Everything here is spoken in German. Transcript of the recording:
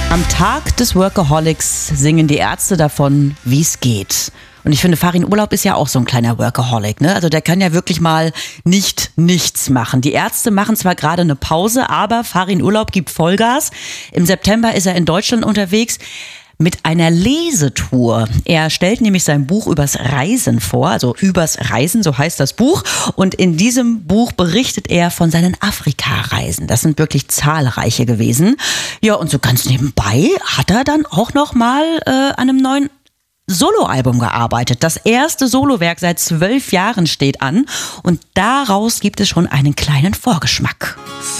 Am Tag des Workaholics singen die Ärzte davon, wie es geht. Und ich finde, Farin Urlaub ist ja auch so ein kleiner Workaholic, ne? Also der kann ja wirklich mal nicht nichts machen. Die Ärzte machen zwar gerade eine Pause, aber Farin Urlaub gibt Vollgas. Im September ist er in Deutschland unterwegs mit einer Lesetour. Er stellt nämlich sein Buch übers Reisen vor, also übers Reisen, so heißt das Buch. Und in diesem Buch berichtet er von seinen Afrika-Reisen. Das sind wirklich zahlreiche gewesen. Ja, und so ganz nebenbei hat er dann auch noch mal an einem neuen Soloalbum gearbeitet. Das erste Solowerk seit 12 Jahren steht an und daraus gibt es schon einen kleinen Vorgeschmack.